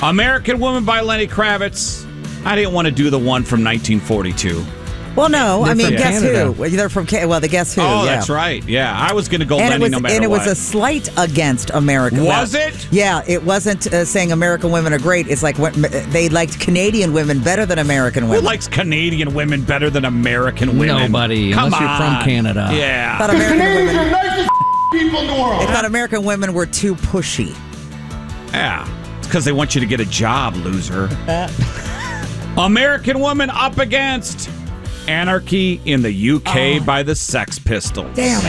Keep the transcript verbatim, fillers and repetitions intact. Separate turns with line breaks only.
American Woman by Lenny Kravitz. I didn't want to do the one from nineteen forty-two.
Well, no,
They're
I mean,
from
guess
Canada.
who? They're from Canada. Well, the Guess Who.
Oh,
yeah.
that's right. Yeah, I was going to go
And
Lenny
it was,
no matter
and it
what.
was a slight against America.
Was
well,
it?
Yeah, it wasn't uh, saying American women are great. It's like what, they liked Canadian women better than American
Who
women.
likes Canadian women better than American women?
Nobody,
Come
unless you're from
on.
Canada.
I
Yeah.
thought American
Canadians
women.
are nicest people in the world.
They thought American women were too pushy.
Yeah. It's because they want you to get a job, loser. American Woman up against Anarchy in the U K
Oh.
by the Sex Pistols.
Damn